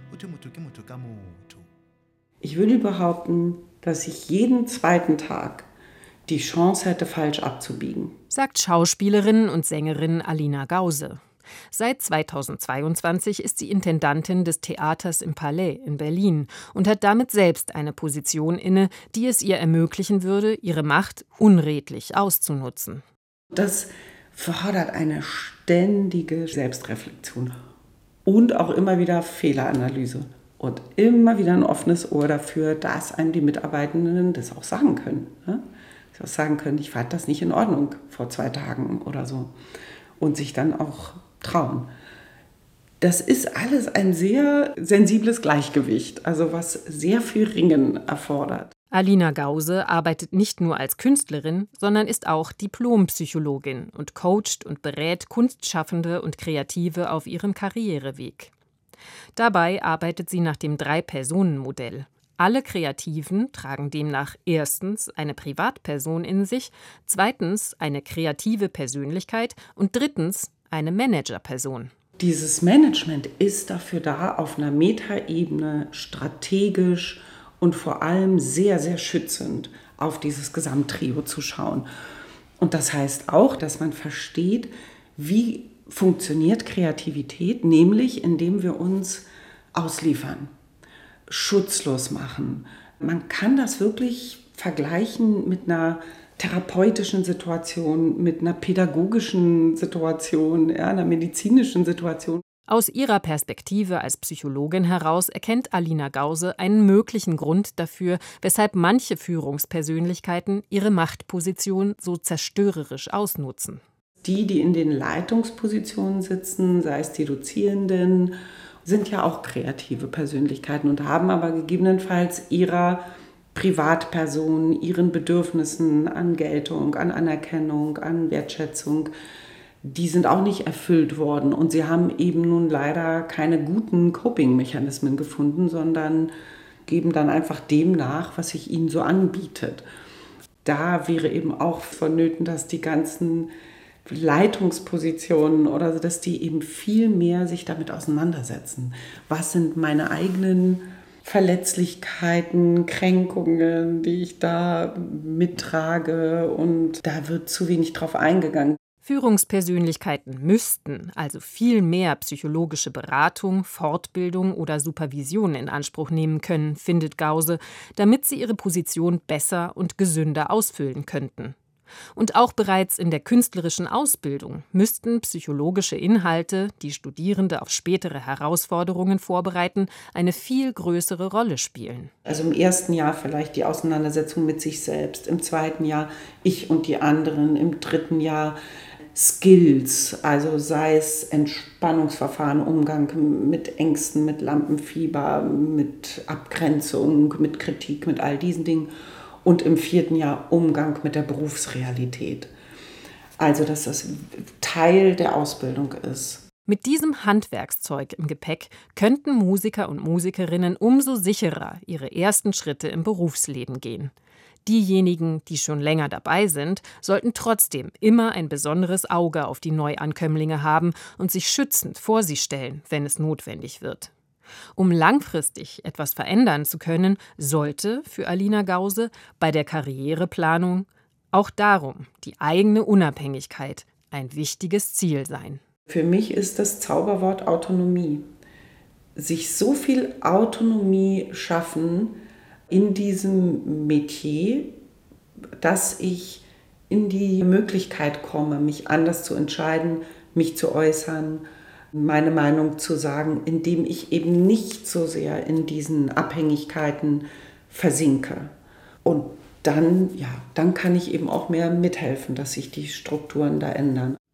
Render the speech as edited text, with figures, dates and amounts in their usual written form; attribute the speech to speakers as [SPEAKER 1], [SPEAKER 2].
[SPEAKER 1] Ich würde behaupten, dass ich jeden zweiten Tag die Chance hätte, falsch abzubiegen,
[SPEAKER 2] sagt Schauspielerin und Sängerin Alina Gause. Seit 2022 ist sie Intendantin des Theaters im Palais in Berlin und hat damit selbst eine Position inne, die es ihr ermöglichen würde, ihre Macht unredlich auszunutzen.
[SPEAKER 1] Das fordert eine ständige Selbstreflexion und auch immer wieder Fehleranalyse und immer wieder ein offenes Ohr dafür, dass einem die Mitarbeitenden das auch sagen können. Ne? Sie auch sagen können, ich fand das nicht in Ordnung vor 2 Tagen oder so und sich dann auch trauen. Das ist alles ein sehr sensibles Gleichgewicht, also was sehr viel Ringen erfordert.
[SPEAKER 2] Alina Gause arbeitet nicht nur als Künstlerin, sondern ist auch Diplompsychologin und coacht und berät Kunstschaffende und Kreative auf ihrem Karriereweg. Dabei arbeitet sie nach dem 3-Personen-Modell. Alle Kreativen tragen demnach erstens eine Privatperson in sich, zweitens eine kreative Persönlichkeit und drittens eine Managerperson.
[SPEAKER 1] Dieses Management ist dafür da, auf einer Metaebene strategisch und vor allem sehr, sehr schützend auf dieses Gesamttrio zu schauen. Und das heißt auch, dass man versteht, wie funktioniert Kreativität, nämlich indem wir uns ausliefern, schutzlos machen. Man kann das wirklich vergleichen mit einer therapeutischen Situation, mit einer pädagogischen Situation, einer medizinischen Situation.
[SPEAKER 2] Aus ihrer Perspektive als Psychologin heraus erkennt Alina Gause einen möglichen Grund dafür, weshalb manche Führungspersönlichkeiten ihre Machtposition so zerstörerisch ausnutzen.
[SPEAKER 1] Die in den Leitungspositionen sitzen, sei es die Dozierenden, sind ja auch kreative Persönlichkeiten und haben aber gegebenenfalls ihrer Privatperson, ihren Bedürfnissen an Geltung, an Anerkennung, an Wertschätzung, die sind auch nicht erfüllt worden. Und sie haben eben nun leider keine guten Coping-Mechanismen gefunden, sondern geben dann einfach dem nach, was sich ihnen so anbietet. Da wäre eben auch vonnöten, dass die ganzen Leitungspositionen oder so, dass die eben viel mehr sich damit auseinandersetzen. Was sind meine eigenen Verletzlichkeiten, Kränkungen, die ich da mittrage, und da wird zu wenig drauf eingegangen.
[SPEAKER 2] Führungspersönlichkeiten müssten also viel mehr psychologische Beratung, Fortbildung oder Supervision in Anspruch nehmen können, findet Gause, damit sie ihre Position besser und gesünder ausfüllen könnten. Und auch bereits in der künstlerischen Ausbildung müssten psychologische Inhalte, die Studierende auf spätere Herausforderungen vorbereiten, eine viel größere Rolle spielen.
[SPEAKER 1] Also im ersten Jahr vielleicht die Auseinandersetzung mit sich selbst, im zweiten Jahr ich und die anderen, im dritten Jahr Skills, also sei es Entspannungsverfahren, Umgang mit Ängsten, mit Lampenfieber, mit Abgrenzung, mit Kritik, mit all diesen Dingen. Und im vierten Jahr Umgang mit der Berufsrealität. Also, dass das Teil der Ausbildung ist.
[SPEAKER 2] Mit diesem Handwerkszeug im Gepäck könnten Musiker und Musikerinnen umso sicherer ihre ersten Schritte im Berufsleben gehen. Diejenigen, die schon länger dabei sind, sollten trotzdem immer ein besonderes Auge auf die Neuankömmlinge haben und sich schützend vor sie stellen, wenn es notwendig wird. Um langfristig etwas verändern zu können, sollte für Alina Gause bei der Karriereplanung auch darum die eigene Unabhängigkeit ein wichtiges Ziel sein.
[SPEAKER 1] Für mich ist das Zauberwort Autonomie. Sich so viel Autonomie schaffen in diesem Metier, dass ich in die Möglichkeit komme, mich anders zu entscheiden, mich zu äußern, meine Meinung zu sagen, indem ich eben nicht so sehr in diesen Abhängigkeiten versinke. Und dann kann ich eben auch mehr mithelfen, dass sich die Strukturen da ändern.